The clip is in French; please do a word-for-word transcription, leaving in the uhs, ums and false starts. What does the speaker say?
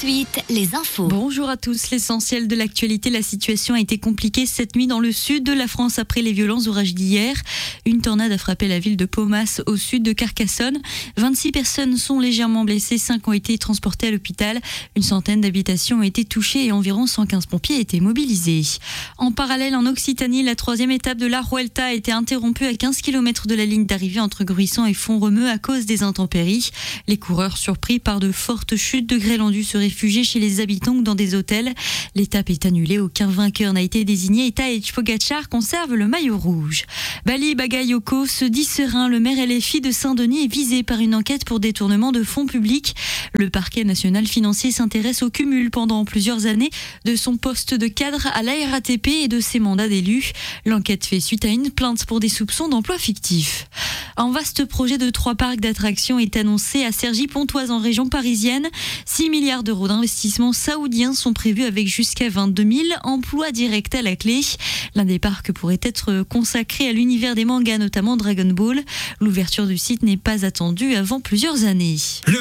suite, les infos. Bonjour à tous. L'essentiel de l'actualité, la situation a été compliquée cette nuit dans le sud de la France après les violents orages d'hier. Une tornade a frappé la ville de Paumas au sud de Carcassonne. vingt-six personnes sont légèrement blessées, cinq ont été transportées à l'hôpital. Une centaine d'habitations ont été touchées et environ cent quinze pompiers étaient mobilisés. En parallèle, en Occitanie, la troisième étape de la Vuelta a été interrompue à quinze kilomètres de la ligne d'arrivée entre Gruissan et Font-Romeu à cause des intempéries. Les coureurs, surpris par de fortes chutes de grêle, ont dû se réfugier chez les habitants ou dans des hôtels. L'étape est annulée, aucun vainqueur n'a été désigné et Tadej Pogacar conserve le maillot rouge. Bali Bagayoko se dit serein. Le maire L F I de Saint-Denis est visé par une enquête pour détournement de fonds publics. Le parquet national financier s'intéresse au cumul pendant plusieurs années de son poste de cadre à la R A T P et de ses mandats d'élu. L'enquête fait suite à une plainte pour des soupçons d'emploi fictif. Un vaste projet de trois parcs d'attractions est annoncé à Cergy-Pontoise en région parisienne. six milliards d'euros d'investissements saoudiens sont prévus avec jusqu'à vingt-deux mille emplois directs à la clé. L'un des parcs pourrait être consacré à l'univers des mangas, notamment Dragon Ball. L'ouverture du site n'est pas attendue avant plusieurs années.